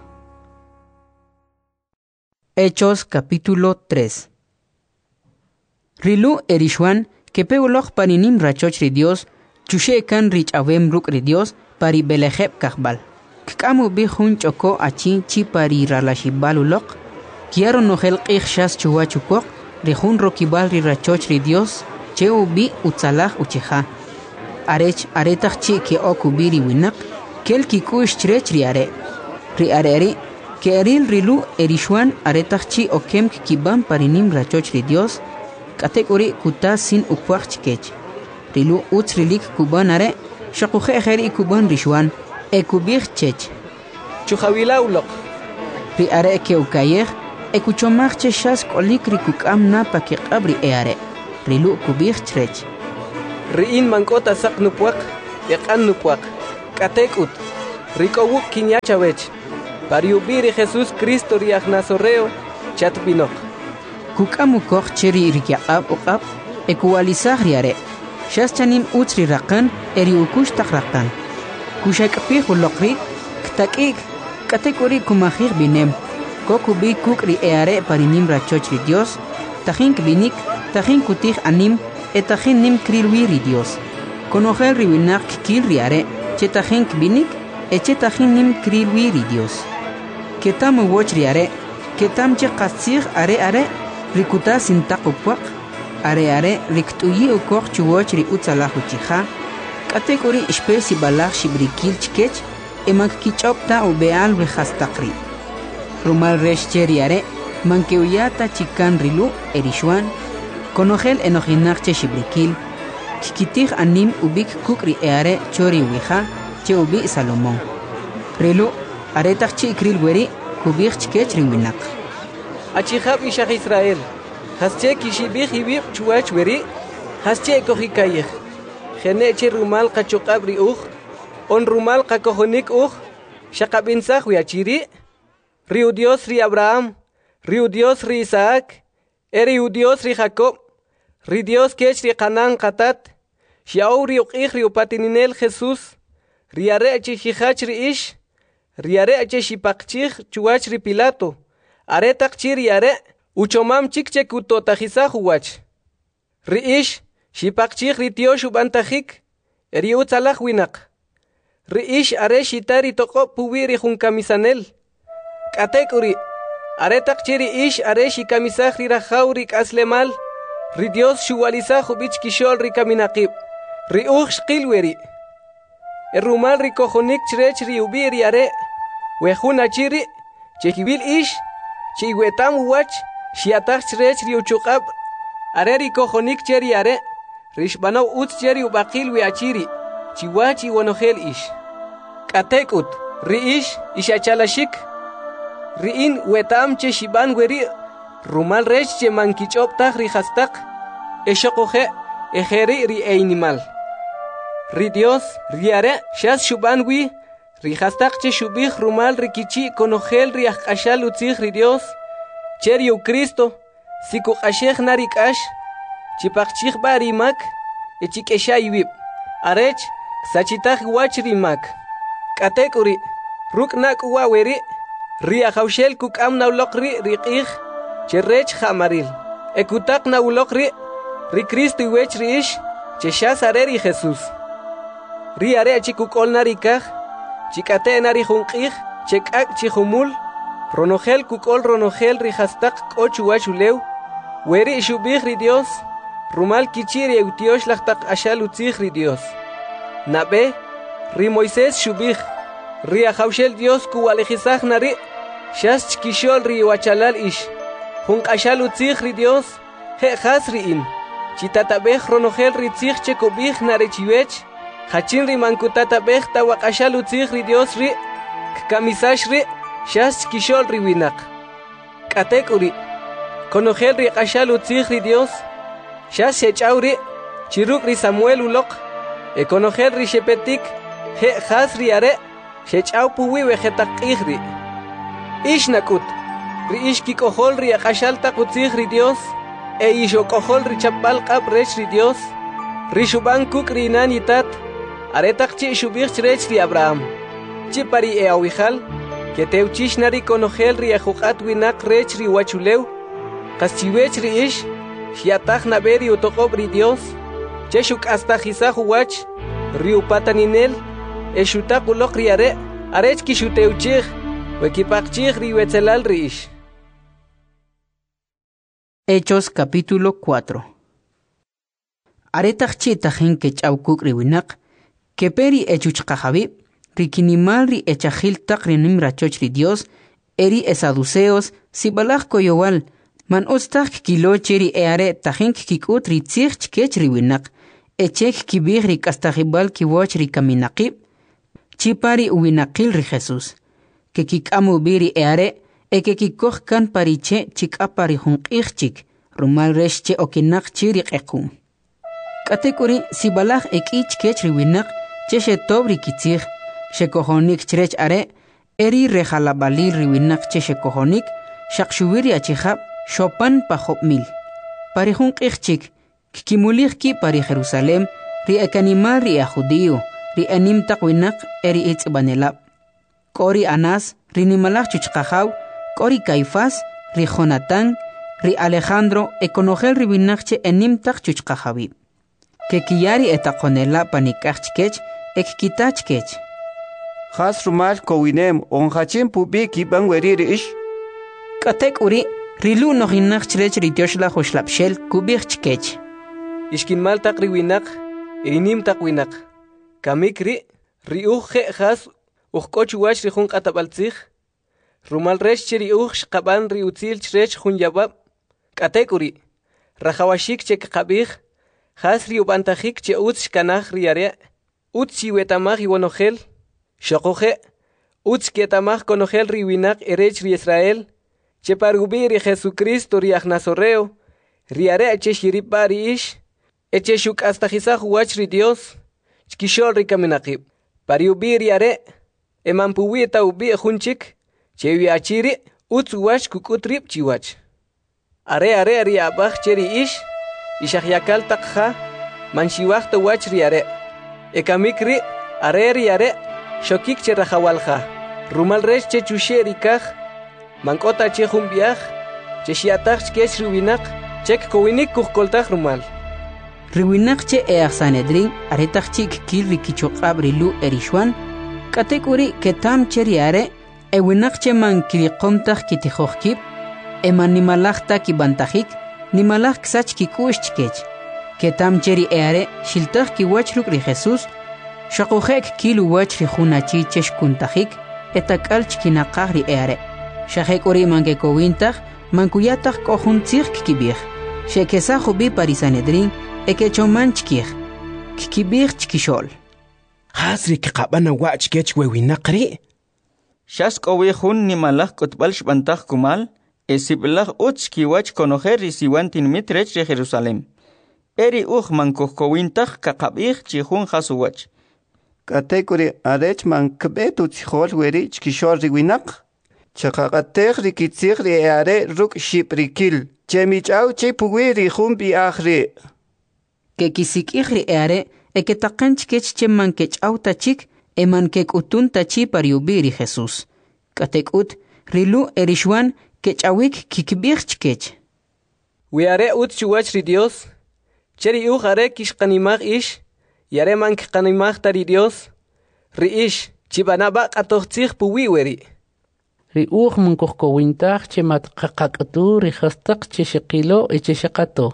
Speaker 11: Hechos capítulo tres Rilu erishwan kepe uloj paninim rachoch ri Dios chushe kan rich awem ruk ri Dios pari belejeb kahbal kkamu bi hun choko achi chi pari ralashibal ulok kiaro nojel qij shas chuwa chukok ri hun rokibal ri rachoch ri Dios cheu bi utzalaj ucheja arech aretach chi ke okubiri winaq kel kikush chrech ri are ri areri ke eril rilu erishwan aretach chi okem kibam parinim rachoch ri Dios katekuri kuta sin ukwach chkech rilu utsrilik kuban are shaquje kheri kuban rishwan ekubir chech
Speaker 7: chuhawila ulok
Speaker 11: ri are ke ukayej ekuchomach cheshas kolik rikukam na pakiqabri eare rilu kubir chrech
Speaker 7: riin mankota saq nupuaq yaqan nupuaq Katekut, Rico Kinyachawech, Pariubiri Jesús Cristo Riach Nazoreo, Chatbinok.
Speaker 11: Kukamu koch cheri rikiab okap, ekualizah riare. Shas chanim utri rakan, eri ukush tak rakan. Kushak apih ulokri, ktakik, katekuri kumahir binem. Koku bi kukri eare parinim rachoch ri Dios, tajin binik, tajin kutih anim, etajin nim krilwiri Dios. Konogel riwinak kil riare, chetajin binik, echetajin nim krilwiri Dios. Ketam woch riare, ketam che qatsir are are, rikuta sintakupak, are are riktuyi ukor chuwoch ri utsalahu chiha, katekuri espesi balach shibrikil chkech, emak kichopta ubeal rehastakri. Rumal resh cheriare, mankeuyata chikan rilu erishwan, konogel enojinach shibrikil, kikitih anim ubik kukri eare chori wija, che ubi Salomón. Rilu, aretach chikril weri, kubich chkech riwinak.
Speaker 7: Achihab ishach Israel, hasche kishibich ibib chuach weri, hasche kohikayich. Geneche rumal kachokabri uch, on rumal kakohonik uch, shakabinsach wiachiri, Riu Dios ri Abraham, Riu Dios ri Isaac, Eriu Dios ri Jacob, Ri Dios kech ri Canaan katat, Xiao ri uqich ri upatinel Jesús, Riare ache hijach ri ish, Riare ache shipakchich chuach ri Pilato, Aretak chi riare, uchomam chikche kutotajizah huach. Ri ish, shipakchich ri tiosh ubantajik, Eri utzalach winak. Ri ish are shitari toko puwiri junkamisanel. Katekuri, aretak chiri ish areshi kamisah ri rajauri kaslemal, ri Dios shuwalizah ubich kishol ri kaminakib, ri uch shkilweri. Erumal ri kojonik chrech ri ubiri are, wejuna chiri, chekibil ish, chiwetam uwach, shiatach chrech ri uchukab, are ri kojonik cheri are, rishbanaw utz cheri ubakil we achiri, chiwachi wanogel ish. Katekut, ri ish, ishachalashik, Riin wetam che shiban weri rumal resh che mankichop tag ri hastak eshokoje ejeri ri animal ri Dios riare shas shuban wi ri hastak che shubih rumal ri kichi konogel ri akashal utzig ri Dios cheriu Cristo siku ashej narikash chipakchig barimak echikesha ibib arech sachitag wach rimak katekuri ruknak wa weri Ria haushel kukam na ulokri riqih, cherech hamaril. Ekutak na ulokri, ri Cristo iwech riish, cheshas areri Jesús. Ria are chikukol narikah, chikate narihunqih, chekak chihumul, ronogel kukol ronogel rihastak ochu wachulew, weri shubih ri Dios, rumal kichiri eutiosh lachtak ashal utzih ri Dios. Nabe, ri Moisés shubih, ria haushel Dios kuwalejizah nari, Shas chkishol ri wachalal ish, jun ashal utzich ri Dios, he has riin, chitatabej ronogel ri tzich chekobij narechiwech, hachin ri mankutatabej tawak ashal utzich ri Dios ri, kamisash ri, shas chkishol ri winak. Katek uri, konogel ri ashal utzich ri Dios, shas shechaw ri, chiruk ri Samuel ulok, e konogel ri shepetik, he has ri are, shechaw puwi vegetak ri. Ish nakut, ri ish kikohol ri akashal takutzih ri Dios, e isho kohol ri chapal kap rech ri Dios, ri shuban kuk ri nanitat, aretak chi shubich rech ri Abraham, chi pari e awihal, que teuchish nari konogel ri ajukat winak rech ri wachulew, kaschiwech ri ish, shiatach naberi utokob ri Dios, che shuk astajizah uwach, ri upataninel, e shutak ulok ri are, arech ki shuteuchih,
Speaker 11: Hechos capítulo cuatro. Aretach chitahin que chawkuk riwinak, que peri echuchkajabi, rikinimal ri echajil takrinim rachoch ri Dios, eri esaduceos, sibalach koyowal, man ostach kilo cheri eare tajink kikut ri tzich chkech riwinak, echek kibir ri kastajibal kiwoch ri kaminakib, chipari uwinakil ri Jesús. Que kikamu biri eare, e que kikoh kan pariche chik apari hunqich rumal resche okinak chirik ekum. Katekuri sibalach ek ich kech riwinak, cheshe tobri kitzich, shekohonik chrech are eri rejalabali riwinak che shekohonik shakshuwiri achihab shopan pahop mil parihun qixchik kikimulich ki pari Jerusalem ri ekanimal ri a judío ri anim taqwinak eri itzbanelab kori Anas ri nimalach chuchqajaw kori Caifás ri Jonatán ri Alejandro ekonogel ri winakche enim taq chuchqajawib que kiyari etaqonela panikachkech ekkitachkech
Speaker 6: Has rumal kowinem onhachim pubi kiban weriri ish
Speaker 11: katek uri rilu nohinach chrech ritioshla hoshlapshel kubichkech
Speaker 7: Ishkin mal taq riwinak inim taq winak kamikri riuj has uqoch wach ri jun qatabaltzig rumal resh chiri uj qaban ri utzil chrech jun yabab katek uri rajawashik chek qabig has ri ubantajik che utz kanaj riare utz wetamaj iwonogel shoqoje utz ketamaj konogel ri winak erech ri Israel che parubi ri Jesucristo ri agnasoreo riare che shiripari ish eche shuk hasta jisaj wach ri Dios chkishol ri kaminaqib pariubi riare emampuwi ta ubi junchik che wiachiri utz wach kukutrip chiwach are are ri abaj cheri ish ishahyakal takha manshiwach to wach riare ekamikri are riare shokik che rajawalja rumal resh che chusheri kaj mankota che jumbiaj che shiataj chkech ruwinak chek kowinik kukoltaj rumal
Speaker 11: riwinak che each Sanedrin aretaj chik kil rikichoqab rilu erishwan katek uri ketam cheriare ewinak che man kiriqomtaj kitijojkib eman nimalajta kibantajik nimalaj ksach kikush chkech ketam cheri eare shiltaj kiwach ruk ri Jesús shaqojek kilu wach ri junachi cheshkuntajik etakal chkinaqaj ri eare shajek uri manke kowintaj mankuyataj kohuntzig kibij shekesa jubi parisanedrin ekechoman chkij kibij chkishol
Speaker 1: hasri kqabana wach kech wewinaqri
Speaker 5: Shas kowi jun nimalaj kotbal shbantaj kumal esiblaj utz kiwach konojer risiwantin mitrech ri Jerusalem eri uj mankojkowintaj kaqabij chijun hasuwach
Speaker 6: katekuri arech man kbetu tchol weri chkishol riwinak chaqaqatej rikitzig ri are ruk shiprikil chemichau che puwi ri jun bi akhri
Speaker 11: que kisikij ri eare eketaqan chkech che mankech autachik eman kekutun tachi pariubi ri Jesús katekut rilu erishwan kechawik kikbij chkech
Speaker 7: wiare ut chuwach ri Dios cheri uj are kishqanimaj ish yare man kqanimaj tari Dios ri ish chibanaba qatojtzig puwi weri
Speaker 2: ri uj munkojkowintaj che matqaqaqtu ri hastaq che shiqilo eche shaqato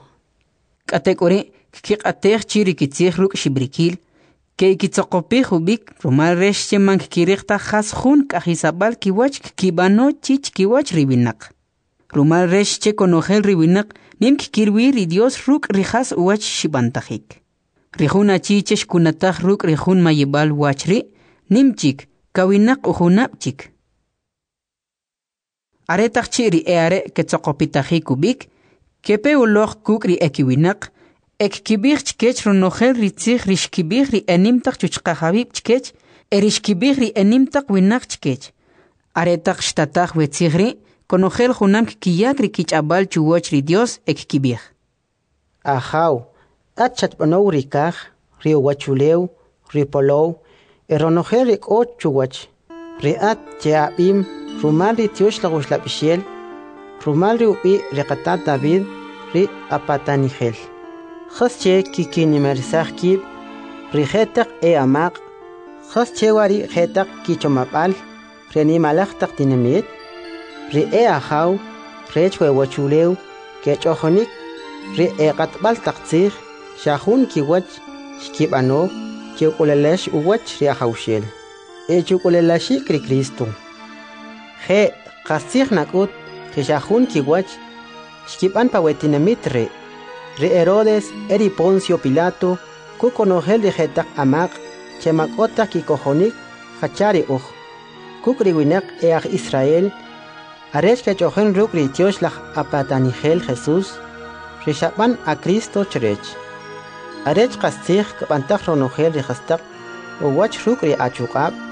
Speaker 11: katekuri kiqatej chiri kitzig ruk shibrikil que kitzoqopij ubik rumal resh che man kirikta has jun kajisabal kiwach kibano chich kiwach ribinak rumal resh che konogel ribinak nim kirwi ri Dios ruk rijas wach shibantajik rijuna chichesh kunataj ruk rijun mayibal wachri nimchik kawinak ujunapchik aretaj chiri eare ketzoqopitajik ubik kepe uloj kukri ekiwinak ek kibir chkech ronogel ritzig rishkibir ri enimtak chuchqahabib chkech erishkibir ri enimtak winak chkech aretak shtataj wetzigri konogel junam kiyak ri kichabal chuwach ri Dios ek kibir
Speaker 12: ahaw achat panow rikaj ri wachulew ri polow eronogel ri och chuwach ri at cheabim rumal ri tiosh lagushlapishel rumal ri ubi ri qatat David ri apatanigel خسچه کیکی مرسخ کیب ریختق ای اماق خسچه واری ختق کی چمپال رنی ملخ تق دینمیت ری ای اخاو ریچ و وچولیو که چوخونیک ری ای قطبال تقصیر شاخون کی وچ شکیب انو که قللش وچ ری اخاوشیل ای چو قللشی کری کریستو خی قصیخ نکود که شاخون کی وچ شکیب ان پاوتینمیت ری Re Herodes eri Poncio Pilato ku konogel de jetak amak chemakota ki kojonik hachari uj kukriwinak each Israel aresh ke chohen rukri tioslach apatanigel Jesús rishapan a Cristo chrech aresh qastig kabantak ronogel de hastak o wach rukri achuqab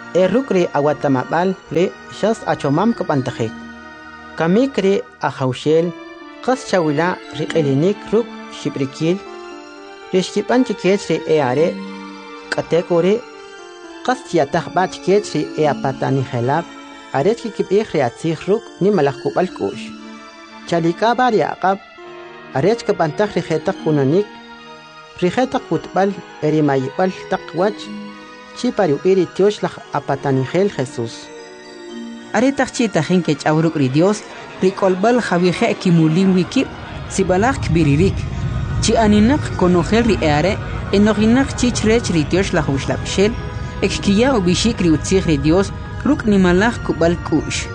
Speaker 12: Erukri awatamabal re shas achomam kapantajek. Kamikri ahaushel qas chawila riqelinik ruk shibrikil. Rishkipan chiketri eare katekori qas yatah ba chiketri eapatani helab aret kikipik reatzih ruk ni malakubal kush. Chalika bari aqab aret kapantaj rijetak kunanik rijetak kutbal erimayibal takwach chipari iri tioslaj apatanigel Jesús.
Speaker 11: Aretak chita jinke chawruk ri Dios rikolbal javije kimulin wikip sibalak biririk. Chi aninak konogel ri eare enoginak chichrech ri tioslaj uslapshel ekkiya ubishik ri utzig ri Dios ruk nimalaj kubal kush.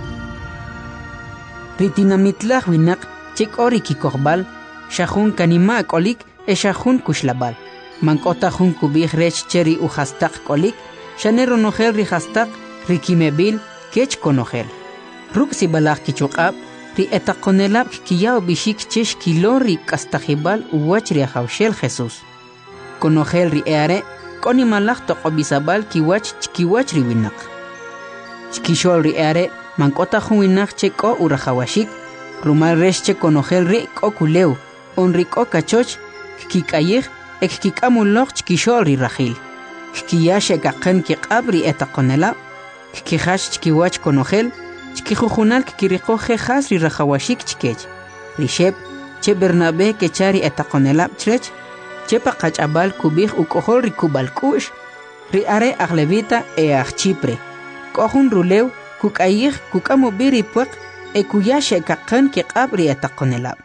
Speaker 11: Ritinamitlaj winak chik ori kikorbal shahun kanima kolik e shahun kushlabal. Mankota jun kubij rech cheri u hastak kolik, shanero nogel ri hastak, ri kimebil, kech konogel. Ruk si balak kichukab, ri etakonelab kiyao bishik chesh kilo ri kastajibal u wach ri ahaushel Jesús. Konogel ri eare, koni malak tokobisabal kiwach chkiwach ri winak. Chkishol ri eare, mankota jun winak cheko u rahawashik, rumal rech che konogel ri ko kuleu, on ri ko kachoch, kikayih, ek kikamulok chkishol ri rajil. Kiyashe kaqen kiqabri etaqonela, kihash chkiwach konogel, chkijujunal kikiriqoje has ri rajawashik chkech. Rishep, che Bernabe kechari etaqonela chrech, che paqachabal kubij ukohol ri kubalkush, ri are aglevita e achchipre. Kohun rulew, kukayih kukamubiri puek, e kuyashe kaqen kiqabri etaqonela.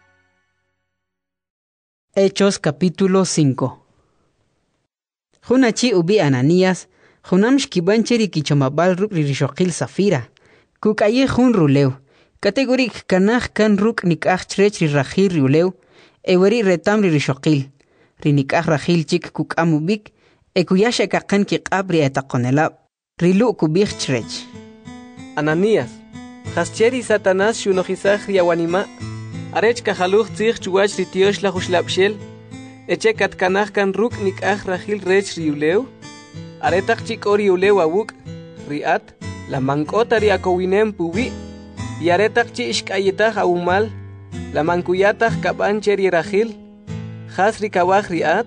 Speaker 11: Hechos capítulo cinco. Junachi ubi Ananías, junam shkibancheri kichomabal ruk ririshokil Safira. Kukaye jun ruleu. Kategorik kanach kan ruk nikach chrech rirajir ruleu. Eweri retam ririshokil. Rinikach rajil chik kukamubik. Ekuyashe kakan kikabri etaqonelab. Rilu kubich chrech.
Speaker 7: Ananías, hascheri Satanás shunojisach riawanima. Arech kahaluch tzich chuwach ritiosh la huslapshel. Eche katkanach kan ruk nikach rajil rech riuleu. Aretach chik ori uleu awuk. Riat, la mankota riakowinem puwi. Y aretach chi ishkayetach aumal. La mankuyatach kapancheri rajil. Has rikawach riat.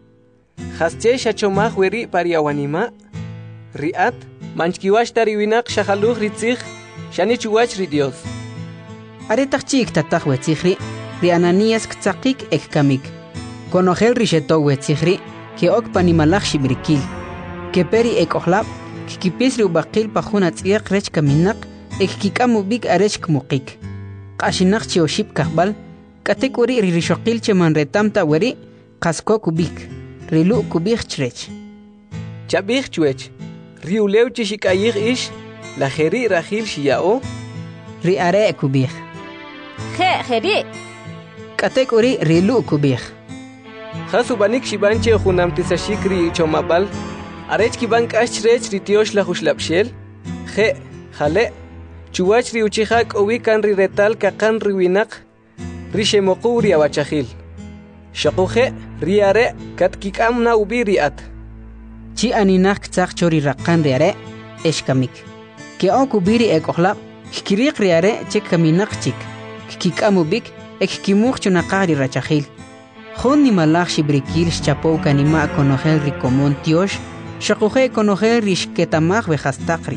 Speaker 7: Has che shachomach weri pariawanima. Riat, manchkiwash tariwinak shahaluch ritzich. Shani chuwach ridios.
Speaker 11: Aretach chik tatach wetzihri, ri Ananías ktsakik ek kamik. Konogel risheto wetzihri, ke ok panimalach shibrikil. Ke peri ek ohlab, kikipis ri ubakil pajuna tsiyak rech kaminak, ek kikamubik arech kmukik. Kashinak chioship kahbal, katekuri ri rishokil che manretamta weri, kasko kubik, rilu kubik chrech.
Speaker 7: Chabik chwech, riuleu chishikayik ish, la jeri rajil shiyao,
Speaker 11: ri are kubik.
Speaker 8: Je, jeri.
Speaker 11: Katekuri rilu kubik.
Speaker 7: Hasubanik shibanche junam tisashikri chomabal. Arech kibank ashrech ritiosh la huslapshel. Je, jale. Chuwach ri uchihak owikan ri retal kakan riwinak. Rishemoku ri awachahil. Shakuje ri are katkikam na ubi riat.
Speaker 11: Chi aninak tzak chori rakan ri are eshkamik. Ke okubiri ekohlab. Kikirik ri are chek kaminak chik. Kikamubik ek kimuk chunakari rachahil. Jun ni malach shibrikil chapo kanima konogel ri komon tiosh, shakuje konogel rishketamach vejastakri.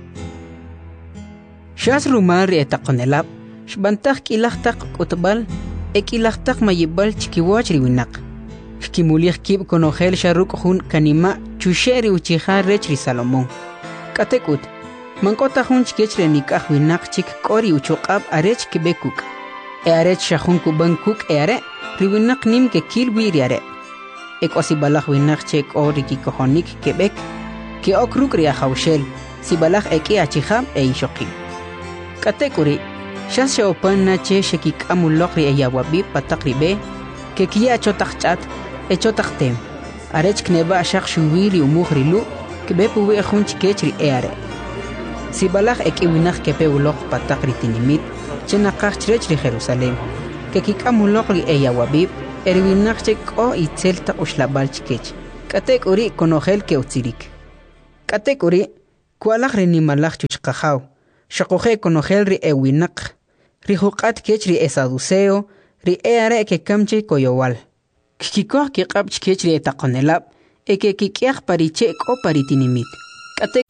Speaker 11: Shas rumar ri etaqonelab, shbantak kilachtak utbal, ek ilachtak mayibal chikiwach ri winak. Kimulich kib konogel sharuk jun kanima chusheri uchiha rech ri Salomón. Katekut. Mankota jun chikech renikaj winak chik kori uchuqab arech kibekuk. E arech shahun kuban kuk e are, riwinak nim ke kil wiri are. Ek osibalach winak chek ori kikohonik kebek, ke okruk ri ahaushel, sibalach eki achihab e ishokil. Katekuri, shas shaopan na che shekik amulok ri e yawabi patak ribe, ke kia chotak chat, e chotak tem. Arech kneba shak shuwiri umuh rilu, kebepuwe jun chikech ri e are. Si balak ek iwinak kepe ulok patak ritinimit, chenakach chrech ri Jerusalem, ke kikamulok ri eya wabib, eriwinak chek o itzelta ushlabal chikech, katek uri konogel ke utzirik. Katekuri, kualak ri nimalak chuchkajaw. Shakoje konojel ri ewinak. Ri hukat kech ri esaduceo, ri eare ke kamche koyowal. Kikikoh ki qabch kech ri etakonelab, eke kikiak pariche o paritinimit. Kate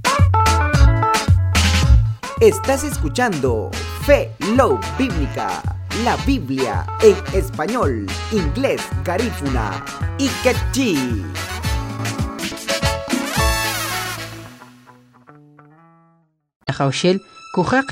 Speaker 13: Estás escuchando Fe Love Bíblica, la Biblia en español, inglés, garífuna y quechí.
Speaker 11: Jaushel, kujak